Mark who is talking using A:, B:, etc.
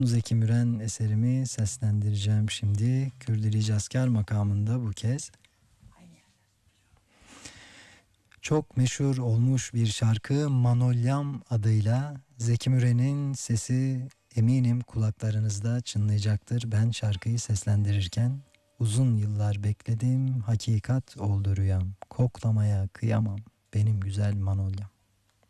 A: Zeki Müren eserimi seslendireceğim şimdi. Kürdili Asker makamında bu kez. Çok meşhur olmuş bir şarkı Manolyam adıyla. Zeki Müren'in sesi eminim kulaklarınızda çınlayacaktır. Ben şarkıyı seslendirirken uzun yıllar bekledim, hakikat oldu rüyam. Koklamaya kıyamam benim güzel Manolyam.